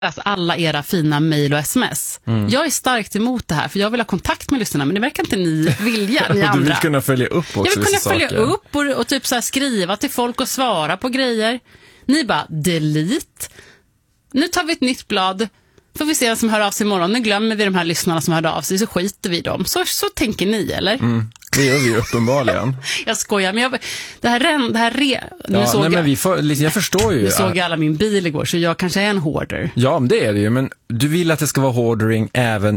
alltså alla era fina mejl och sms. Jag är starkt emot det här, för jag vill ha kontakt med lyssnarna, men det verkar inte ni vilja, ni andra. Du vill kunna följa upp också. Jag vill kunna följa upp och typ så här skriva till folk och svara på grejer. Ni bara, delete. Nu tar vi ett nytt blad. Får vi se vem som hör av sig imorgon. Nu glömmer vi de här lyssnarna som hörde av sig, så skiter vi dem. Så tänker ni, eller? Det gör vi uppenbarligen. Jag skojar, men jag förstår ju. Nu såg alla min bil igår, så jag kanske är en hoarder. Ja, men det är det ju. Men du vill att det ska vara hoardering även